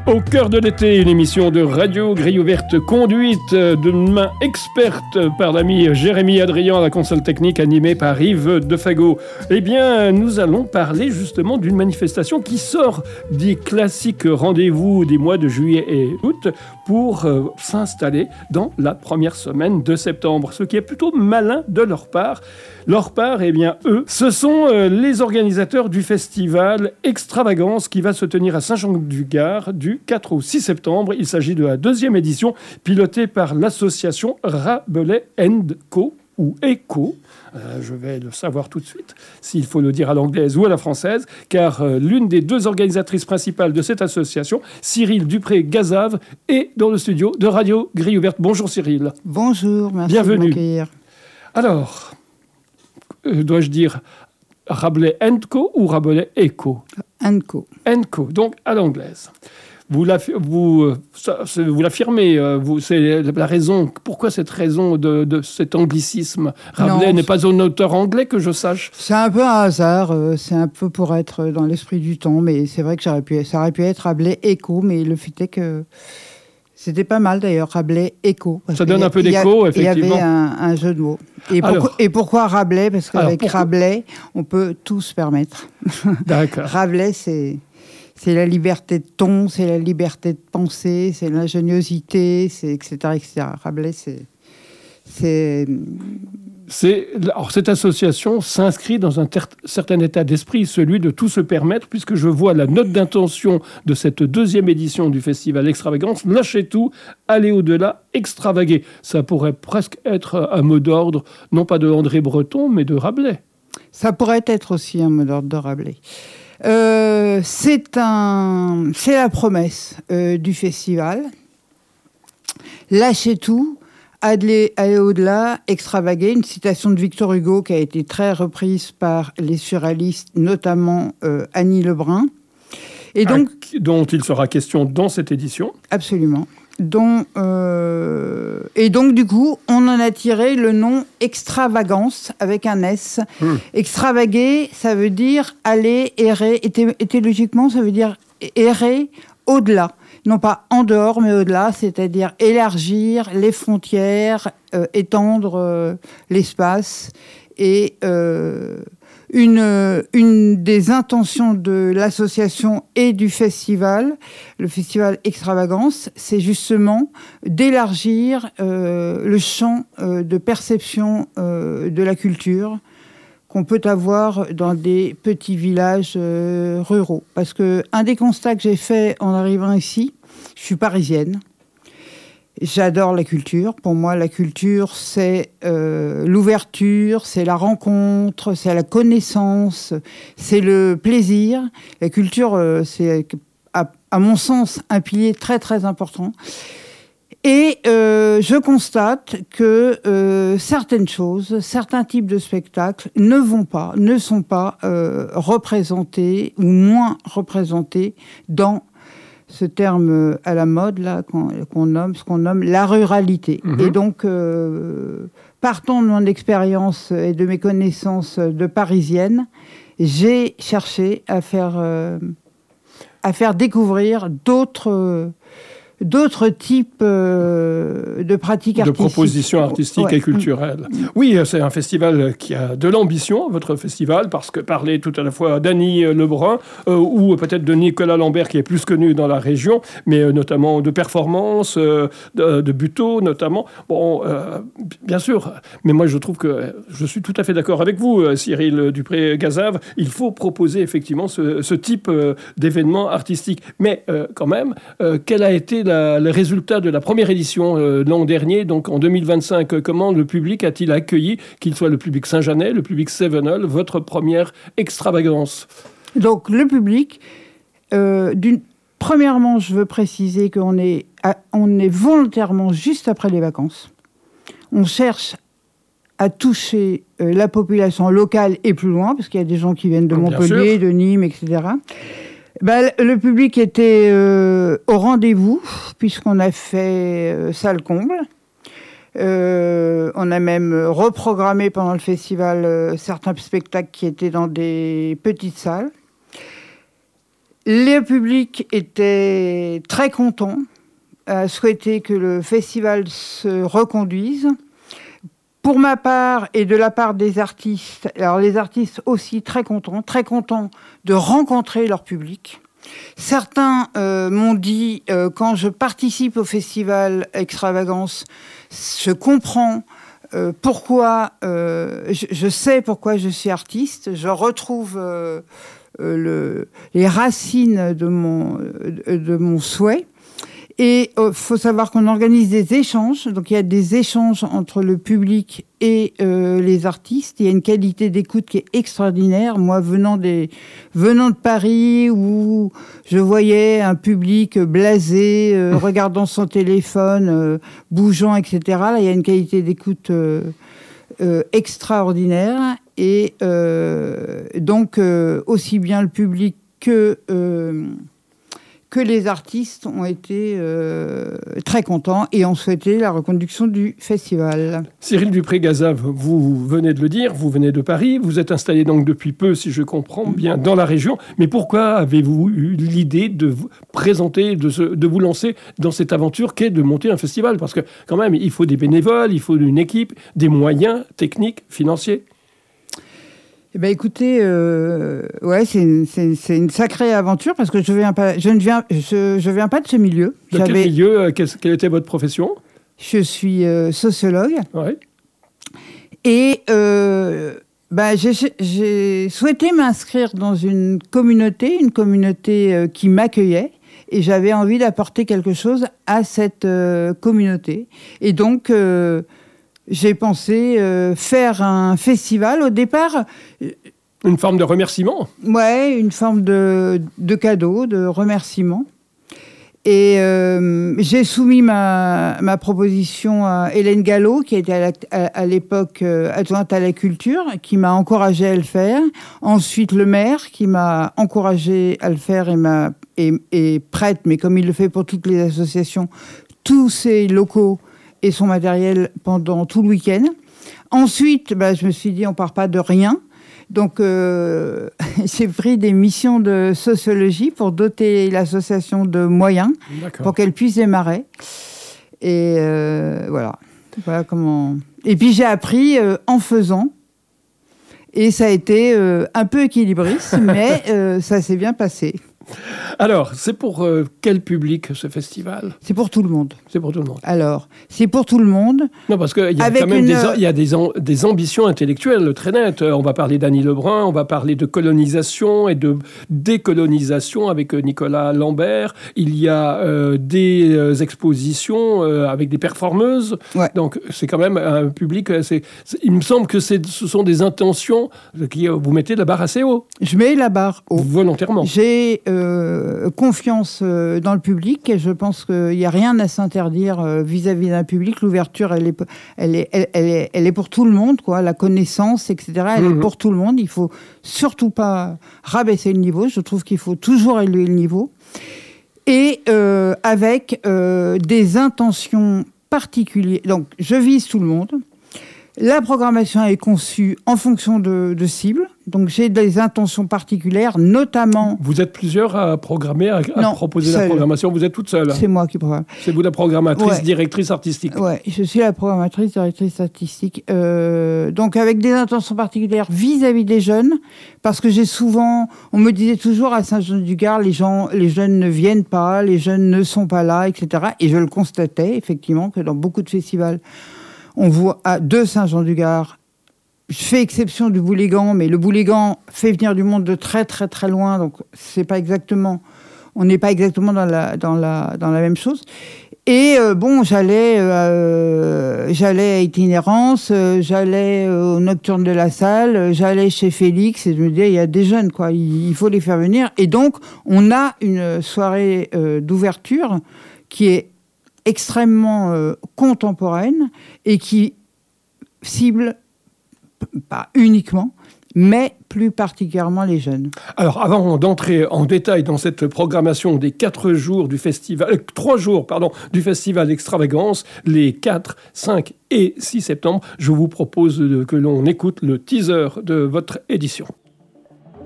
Au cœur de l'été, une émission de Radio Grille Ouverte conduite d'une main experte par l'ami Jérémy Adrian à la console technique, animée par Yves Defago. Eh bien, nous allons parler justement d'une manifestation qui sort des classiques rendez-vous des mois de juillet et août pour s'installer dans la première semaine de septembre, ce qui est plutôt malin de leur part. Leur part, eh bien, eux, ce sont les organisateurs du festival Extravagance qui va se tenir à Saint-Jean-du-Gard du 4 au 6 septembre. Il s'agit de la 2e édition, pilotée par l'association Rabelais & Co. ou ECO. Je vais le savoir tout de suite, s'il faut le dire à l'anglaise ou à la française, car l'une des 2 organisatrices principales de cette association, Cyril Dupré-Gazave, est dans le studio de Radio Grille Ouverte. Bonjour Cyril. Bonjour, merci Bienvenue. de m'accueillir. Alors, dois-je dire Rabelais & Co. ou Rabelais & Co. & Co. & Co. Donc à l'anglaise. Vous l'affirmez, c'est la raison. Pourquoi cette raison de cet anglicisme? Rabelais n'est pas un auteur anglais que je sache. C'est un peu un hasard, c'est un peu pour être dans l'esprit du temps, mais c'est vrai que ça aurait pu être Rabelais & Co, mais le fait est que c'était pas mal d'ailleurs, Rabelais & Co. Ça donne un peu d'écho, effectivement. Il y avait un jeu de mots. Et pourquoi Rabelais? Parce qu'avec Rabelais, on peut tout se permettre. D'accord. Rabelais, c'est la liberté de ton, c'est la liberté de penser, c'est l'ingéniosité, c'est etc., etc. Rabelais, Alors, cette association s'inscrit dans un certain état d'esprit, celui de tout se permettre, puisque je vois la note d'intention de cette 2e édition du festival Extravagance. Lâchez tout, allez au-delà, extravaguer. Ça pourrait presque être un mot d'ordre, non pas de André Breton, mais de Rabelais. Ça pourrait être aussi un mot d'ordre de Rabelais. C'est la promesse du festival. Lâchez tout, aller au-delà, extravaguer. Une citation de Victor Hugo qui a été très reprise par les surréalistes, notamment Annie Lebrun. Et donc, dont il sera question dans cette édition. Absolument. Et donc, du coup, on en a tiré le nom Extravagance avec un S. Extravaguer, ça veut dire aller, errer. Étymologiquement, ça veut dire errer au-delà. Non pas en dehors, mais au-delà, c'est-à-dire élargir les frontières, étendre l'espace. Et une des intentions de l'association et du festival, le festival Extravagance, c'est justement d'élargir le champ de perception de la culture qu'on peut avoir dans des petits villages ruraux. Parce qu'un des constats que j'ai fait en arrivant ici, je suis parisienne, j'adore la culture. Pour moi, la culture, c'est l'ouverture, c'est la rencontre, c'est la connaissance, c'est le plaisir. La culture, c'est, à mon sens, un pilier très, très important. Et je constate que certaines choses, certains types de spectacles ne sont pas représentés ou moins représentés dans ce terme à la mode là qu'on nomme la ruralité. Et donc partant de mon expérience et de mes connaissances de parisienne, j'ai cherché à faire découvrir d'autres types de pratiques artistiques. De propositions artistiques et culturelles. Oui, c'est un festival qui a de l'ambition, votre festival, parce que parler tout à la fois d'Annie Lebrun ou peut-être de Nicolas Lambert, qui est plus connu dans la région, mais notamment de performance, de Buteau notamment. Bon, bien sûr, mais moi je trouve que je suis tout à fait d'accord avec vous, Cyril Dupré-Gazave. Il faut proposer effectivement ce type d'événement artistique. Mais quand même, quel a été le résultat de la première édition l'an dernier, donc en 2025, comment le public a-t-il accueilli, qu'il soit le public Saint-Jeanais, le public Cévenol, votre première Extravagance? Donc le public, premièrement, je veux préciser qu'on est volontairement juste après les vacances. On cherche à toucher la population locale et plus loin, parce qu'il y a des gens qui viennent de Montpellier, de Nîmes, etc. Le public était au rendez-vous, puisqu'on a fait salle comble. On a même reprogrammé pendant le festival certains spectacles qui étaient dans des petites salles. Le public était très content, a souhaité que le festival se reconduise. Pour ma part et de la part des artistes, alors les artistes aussi très contents de rencontrer leur public. Certains m'ont dit, quand je participe au festival Extravagance, je comprends pourquoi, je sais pourquoi je suis artiste, je retrouve les racines de mon souhait. Et faut savoir qu'on organise des échanges, donc il y a des échanges entre le public et les artistes. Il y a une qualité d'écoute qui est extraordinaire. Moi, venant de Paris, où je voyais un public blasé, regardant son téléphone, bougeant, etc. Là, il y a une qualité d'écoute extraordinaire. Et donc, aussi bien le public que les artistes ont été très contents et ont souhaité la reconduction du festival. Cyril Dupré-Gazave, vous venez de le dire, vous venez de Paris, vous êtes installé donc depuis peu, si je comprends bien, dans la région. Mais pourquoi avez-vous eu l'idée de vous présenter, de vous lancer dans cette aventure qu'est de monter un festival? Parce que quand même, il faut des bénévoles, il faut une équipe, des moyens techniques, financiers. Eh ben écoutez, ouais, c'est une sacrée aventure parce que je viens pas de ce milieu. De quel milieu? Quelle était votre profession? Je suis sociologue. Ouais. Et j'ai souhaité m'inscrire dans une communauté qui m'accueillait. Et j'avais envie d'apporter quelque chose à cette communauté. Et donc, j'ai pensé faire un festival. Au départ... Une forme de remerciement? Ouais, une forme de cadeau, de remerciement. Et j'ai soumis ma proposition à Hélène Gallo, qui était à l'époque adjointe à la culture, qui m'a encouragée à le faire. Ensuite, le maire, qui m'a encouragée à le faire et prête, mais comme il le fait pour toutes les associations, tous ses locaux et son matériel pendant tout le week-end. Ensuite, je me suis dit, on part pas de rien. Donc, j'ai pris des missions de sociologie pour doter l'association de moyens. D'accord. Pour qu'elle puisse démarrer. Et voilà. Voilà comment... Et puis, j'ai appris en faisant. Et ça a été un peu équilibriste, mais ça s'est bien passé. Alors, c'est pour quel public ce festival? C'est pour tout le monde. C'est pour tout le monde. Alors, c'est pour tout le monde. Non, parce qu'il y a quand même des ambitions intellectuelles très nettes. On va parler d'Annie Lebrun, on va parler de colonisation et de décolonisation avec Nicolas Lambert. Il y a des expositions avec des performeuses. Ouais. Donc, c'est quand même un public... il me semble que ce sont des intentions qui vous mettez la barre assez haut. Je mets la barre haut. Volontairement. J'ai confiance dans le public et je pense qu'il n'y a rien à s'interdire vis-à-vis d'un public. L'ouverture, elle est pour tout le monde, quoi. La connaissance, etc. Elle est pour tout le monde. Il ne faut surtout pas rabaisser le niveau. Je trouve qu'il faut toujours élever le niveau. Et avec des intentions particulières. Donc, je vise tout le monde. La programmation est conçue en fonction de cibles. Donc, j'ai des intentions particulières, notamment... Vous êtes plusieurs à programmer, à proposer la programmation. Vous êtes toute seule? C'est moi qui programme. C'est vous la programmatrice, directrice artistique? Oui, je suis la programmatrice, directrice artistique. Donc, avec des intentions particulières vis-à-vis des jeunes, parce que j'ai souvent... On me disait toujours à Saint-Jean-du-Gard, les jeunes ne viennent pas, les jeunes ne sont pas là, etc. Et je le constatais, effectivement, que dans beaucoup de festivals, on voit de Saint-Jean-du-Gard. Je fais exception du Boulégan, mais le Boulégan fait venir du monde de très très très loin, donc c'est pas exactement, on n'est pas exactement dans la même chose. Et j'allais à Itinérance, j'allais au Nocturne de la Salle, j'allais chez Félix et je me disais il y a des jeunes quoi, il faut les faire venir. Et donc on a une soirée d'ouverture qui est extrêmement contemporaine et qui cible pas uniquement, mais plus particulièrement les jeunes. Alors, avant d'entrer en détail dans cette programmation des 3 jours du festival Extravagance, les 4, 5 et 6 septembre, je vous propose que l'on écoute le teaser de votre édition.